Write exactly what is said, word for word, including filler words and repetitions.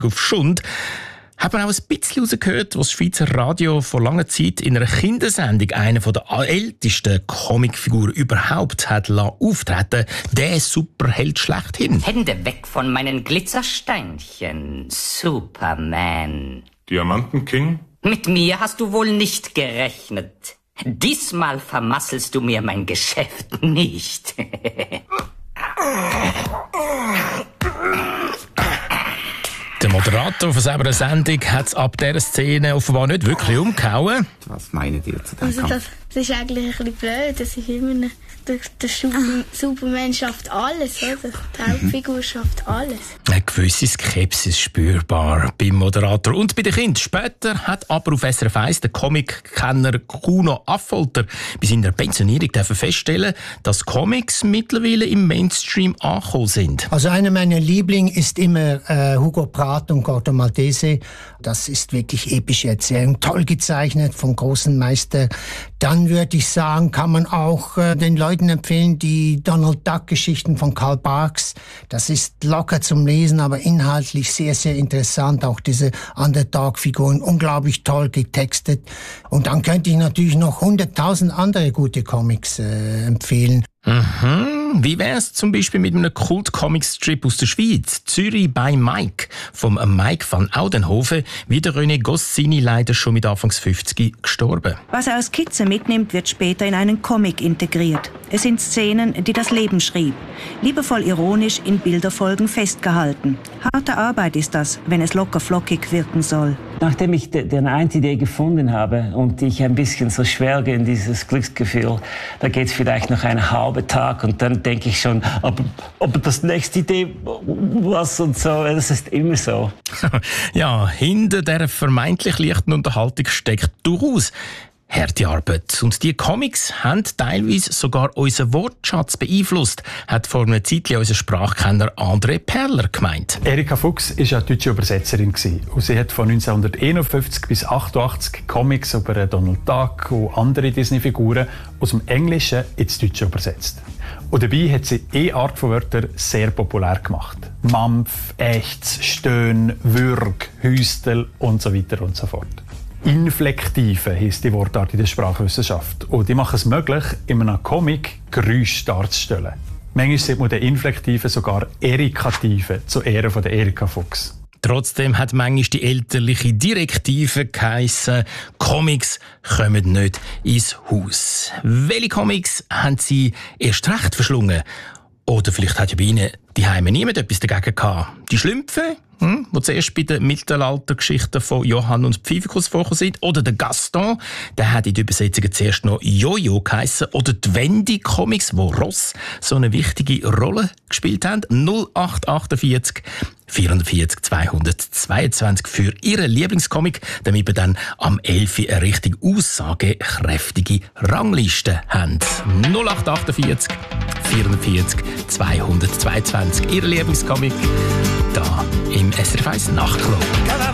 auf Schund, hat man auch ein bisschen rausgehört, was das Schweizer Radio vor langer Zeit in einer Kindersendung eine der ältesten Comicfiguren überhaupt hat auftreten, der Superheld schlechthin. Hände weg von meinen Glitzersteinchen, Superman. Diamantenking? Mit mir hast du wohl nicht gerechnet. Diesmal vermasselst du mir mein Geschäft nicht. Der Moderator von selber Sendung hat es ab dieser Szene offenbar nicht wirklich umgehauen. Was meinen ihr zu dem Also Kampf? das, das ist eigentlich ein bisschen blöd. Das ist immer eine, der, der Super, Superman schafft alles, oder? Die Hauptfigur schafft alles. Eine gewisse Skepsis spürbar beim Moderator und bei den Kindern. Später hat aber auf S R F eins der Comic-Kenner Kuno Affolter bei seiner Pensionierung feststellen, dass Comics mittlerweile im Mainstream angekommen sind. Also einer meiner Lieblinge ist immer äh, Hugo Pratt und Corto Maltese. Das ist wirklich epische Erzählung, toll gezeichnet vom großen Meister. Dann würde ich sagen, kann man auch äh, den Leuten empfehlen, die Donald Duck-Geschichten von Karl Barks. Das ist locker zum Lesen, aber inhaltlich sehr, sehr interessant. Auch diese Underdog-Figuren, unglaublich toll getextet. Und dann könnte ich natürlich noch hunderttausend andere gute Comics äh, empfehlen. Mhm. Wie wär's zum Beispiel mit einem Kult-Comic-Strip aus der Schweiz? Zürich bei Mike, vom Mike van Oudenhoven, wie der René Goscinny leider schon mit Anfangs fünfzig gestorben. Was er als Skizze mitnimmt, wird später in einen Comic integriert. Es sind Szenen, die das Leben schrieb. Liebevoll ironisch in Bilderfolgen festgehalten. Harte Arbeit ist das, wenn es locker flockig wirken soll. Nachdem ich die eine Idee gefunden habe und ich ein bisschen so schwelge in dieses Glücksgefühl, da geht es vielleicht noch einen halben Tag und dann denke ich schon, aber, aber das nächste Idee, was und so, das ist immer so. Ja, hinter dieser vermeintlich leichten Unterhaltung steckt durchaus harte Arbeit. Und die Comics haben teilweise sogar unseren Wortschatz beeinflusst, hat vor einer Zeit unser Sprachkenner André Perler gemeint. Erika Fuchs war ja deutsche Übersetzerin und sie hat von neunzehnhunderteinundfünfzig bis achtundachtzig Comics über Donald Duck und andere Disney-Figuren aus dem Englischen ins Deutsche übersetzt. Und dabei hat sie eine Art von Wörtern sehr populär gemacht. Mampf, Ächz, Stöhn, Würg, Hüstel und so weiter und so fort. Inflektive heisst die Wortart in der Sprachwissenschaft. Und die machen es möglich, in einem Comic Geräusche darzustellen. Manchmal sieht man den Inflektiven sogar Erikative zu Ehren von der Erika Fuchs. Trotzdem hat manchmal die elterliche Direktive geheissen, Comics kommen nicht ins Haus. Welche Comics haben Sie erst recht verschlungen? Oder vielleicht hat ja bei Ihnen die Heime niemand etwas dagegen gehabt. Die Schlümpfe, hm, die zuerst bei den Mittelaltergeschichten von Johann und Pfiffikus vorgekommen sind. Oder der Gaston, der hat in den Übersetzungen zuerst noch Jojo geheissen. Oder die Wendy-Comics, wo Ross so eine wichtige Rolle gespielt haben. null acht achtundvierzig vierundvierzig zweihundertzweiundzwanzig für Ihren Lieblingscomic, damit wir dann am elf Uhr eine richtig aussagekräftige Rangliste haben. null acht achtundvierzig vierundvierzig zweihundertzweiundzwanzig Ihr Lieblingscomic da im S R F eins Nachtclub.